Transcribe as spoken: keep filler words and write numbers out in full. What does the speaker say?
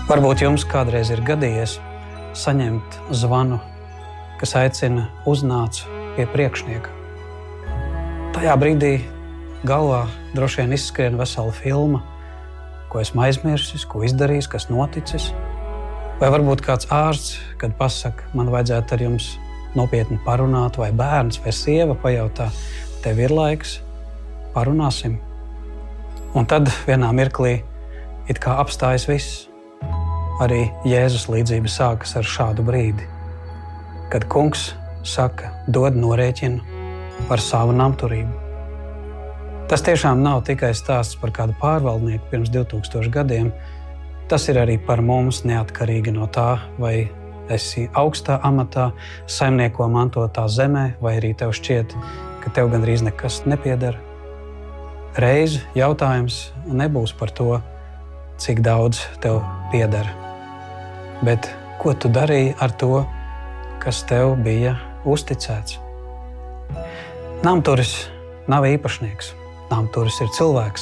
Varbūt jums kādreiz ir gadījies saņemt zvanu, kas aicina uznāc pie priekšnieka. Tajā brīdī galvā droši vien izskrien vesela filma, ko esmu aizmirsis, ko izdarījis, kas noticis. Vai varbūt kāds ārsts, kad pasaka, man vajadzētu ar jums nopietni parunāt, vai bērns vai sieva pajautā, tev ir laiks, parunāsim. Un tad vienā mirklī it kā apstājas viss. Arī Jēzus līdzība sākas ar šādu brīdi, kad kungs saka, dod norēķinu par savu namturību. Tas tiešām nav tikai stāsts par kādu pārvaldnieku pirms divtūkstošu gadiem, tas ir arī par mums neatkarīgi no tā, vai esi augstā amatā, saimnieko mantotā zemē, vai arī tev šķiet, ka tev gandrīz nekas nepieder. Reiz jautājums nebūs par to, cik daudz tev pieder, bet ko tu darīji ar to, kas tev bija uzticēts. Namturis nav īpašnieks, namturis ir cilvēks.